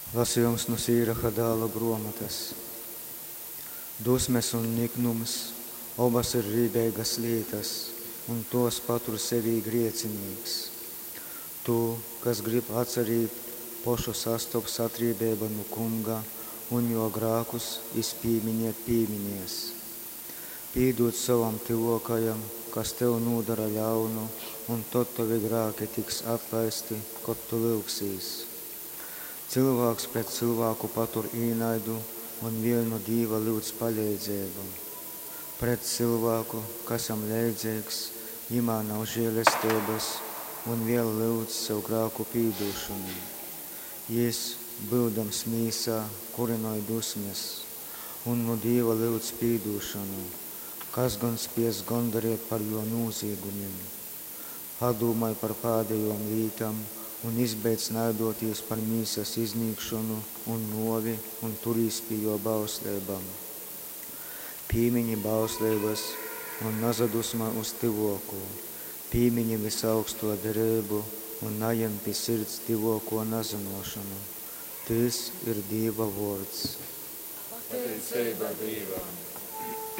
Lasījums no Sīraha dēla grāmatas. Dusmes un niknums, abas ir rīdeigas lietas, un tos patur sevī griecinīgs. Tu, kas grib atcerīt pošu sastops atrībība no kunga, un jo grākus izpīminiet pīminies. Pīdot savam tivokajam, kas tev nodara ļaunu, un tad tavi grāki tiks atlaisti, kad tu lūgsīs. Cilvēks pret cilvēku patur īnaidu, un vienu Dīva lūdz palīdzību. Pret cilvēku, kas jam leidzīgs, imā nav žēlestības, un vēl lūdz sev grāku pīdūšanu. Jis, būdams mīsā, kurinoja dusmes, un no Dīva lūdz pīdūšanu, kas gan spies gandarīt par jo nūzīgumiem. Padomāj par pēdējām lītām, un izbeidz naidoties par mīsas iznīkšanu un novi, un turīs pie jo bauslībām. Pīmiņi bauslības un nazadusma uz tivoku, pīmiņi visaugsto derību un najam pie sirds tivoko nazanošanu. Tas ir Dieva vārds. Pateicība Dievam!